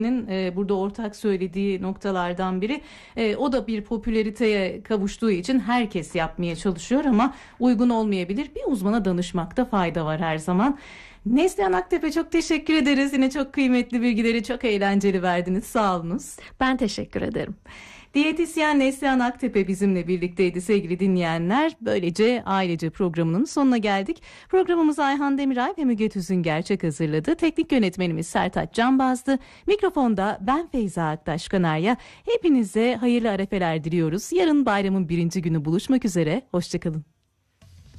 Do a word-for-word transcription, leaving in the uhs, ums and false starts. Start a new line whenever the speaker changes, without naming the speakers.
burada ortak söylediği noktalardan biri. E, o da bir popülariteye kavuştuğu için herkes yapmaya çalışıyor ama uygun olmayabilir. Bir uzmana danışmakta fayda var her zaman. Neslihan Aktepe, çok teşekkür ederiz. Yine çok kıymetli bilgileri, çok eğlenceli verdiniz. Sağ olunuz.
Ben teşekkür ederim.
Diyetisyen Neslihan Aktepe bizimle birlikteydi sevgili dinleyenler. Böylece Ailece programının sonuna geldik. Programımızı Ayhan Demiray ve Müge Tüzün Gerçek hazırladı. Teknik yönetmenimiz Sertaç Canbaz'dı. Mikrofonda ben Feyza Aktaş Kanarya. Hepinize hayırlı arefeler diliyoruz. Yarın bayramın birinci günü buluşmak üzere. Hoşçakalın.